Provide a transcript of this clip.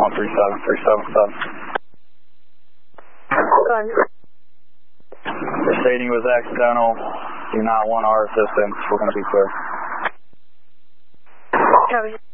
The shading was accidental. Do not want our assistance. We're going to be clear. Copy.